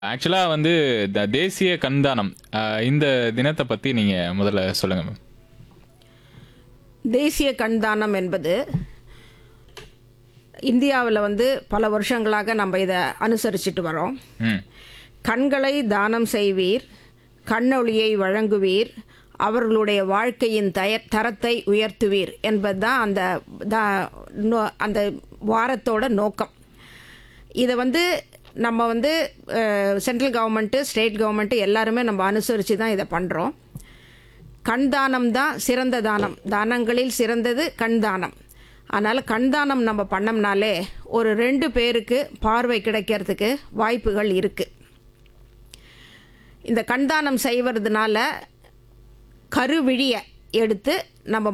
ஆக்சுவலா வந்து தேசிய கண்தானம் இந்த தினத்த பத்தி நீங்க முதல்ல சொல்லுங்க மேம். தேசிய கண்தானம் என்பது இந்தியாவில் வந்து பல வருஷங்களாக நம்ம இதை அனுசரிச்சுட்டு வரோம். ம். கண்களை தானம் செய்வீர், கண்ணொளியை வழங்குவீர், அவர்களுடைய வாழ்க்கையின் தரத்தை உயர்த்துவீர் என்பதுதான் அந்த வாரத்தோட நோக்கம். இதை வந்து நம்ம வந்து சென்ட்ரல் கவர்மெண்ட்டு, ஸ்டேட் கவர்மெண்ட்டு எல்லாருமே நம்ம அனுசரித்து தான் இதை பண்ணுறோம். கண் தானம் தான் சிறந்த தானம். தானங்களில் சிறந்தது கண் தானம். அதனால் கண் தானம் நம்ம பண்ணோம்னாலே ஒரு 2 பேருக்கு பார்வை கிடைக்கிறதுக்கு வாய்ப்புகள் இருக்குது. இந்த கண் தானம் செய்வதுனால கருவிழியை எடுத்து நம்ம